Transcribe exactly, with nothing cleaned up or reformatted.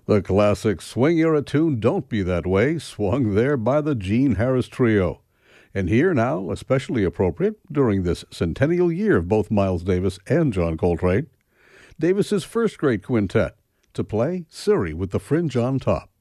The classic swing era tune Don't Be That Way, swung there by the Gene Harris Trio. And here now, especially appropriate during this centennial year of both Miles Davis and John Coltrane, Davis's first great quintet, to play Surrey with the Fringe on Top.